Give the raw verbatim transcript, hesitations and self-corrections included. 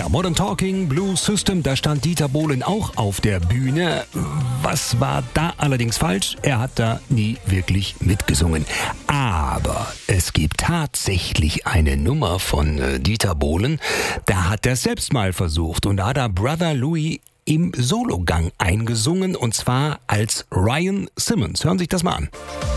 Ja, Modern Talking, Blue System, da stand Dieter Bohlen auch auf der Bühne. Was war da allerdings falsch? Er hat da nie wirklich mitgesungen. Aber es gibt tatsächlich eine Nummer von äh, Dieter Bohlen, da hat er selbst mal versucht und da hat er Brother Louie im Sologang eingesungen und zwar als Ryan Simmons. Hören Sie sich das mal an.